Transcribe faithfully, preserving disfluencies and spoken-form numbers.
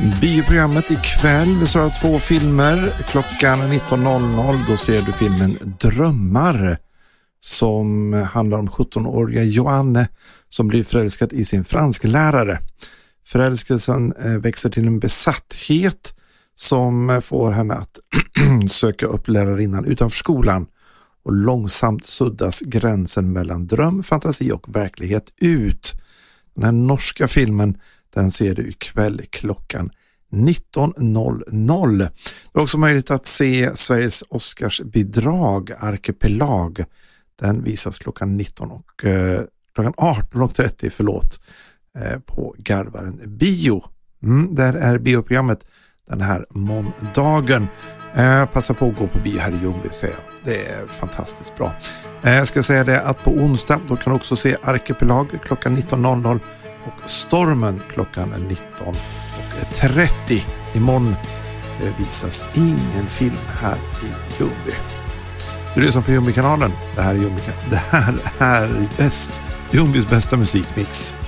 Bioprogrammet ikväll, vi har två filmer. Klockan nitton noll noll, då ser du filmen Drömmar, som handlar om sjuttonåriga Joanne som blir förälskad i sin fransklärare. Förälskelsen växer till en besatthet som får henne att söka upp lärarinnan utanför skolan, och långsamt suddas gränsen mellan dröm, fantasi och verklighet ut. Den här norska filmen, den ser du ikväll klockan nitton noll noll. Det är också möjligt att se Sveriges Oscarsbidrag Arkipelag. Den visas klockan nitton och eh, klockan arton och trettio, förlåt, eh, på Garvaren Bio. Mm, där är bioprogrammet den här måndagen. Eh, passa på att gå på bio här i Ljungby, säger jag. Det är fantastiskt bra. Eh, jag ska säga det att på onsdag då kan du också se Arkipelag klockan nitton noll noll och Stormen klockan nitton och trettio. Imorgon eh, visas ingen film här i Ljungby. Du lyssnar på Ljungby-kanalen. Det här är Ljungby. Det här är bäst. Ljungbys bästa musikmix.